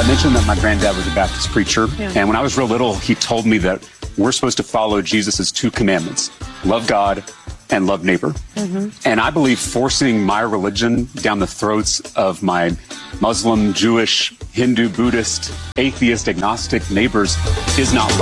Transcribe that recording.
mentioned that my granddad was a Baptist preacher, Yeah. and when I was real little, he told me that we're supposed to follow Jesus' 2 commandments, love God and love neighbor. And I believe forcing my religion down the throats of my Muslim, Jewish, Hindu, Buddhist, atheist, agnostic neighbors is not love.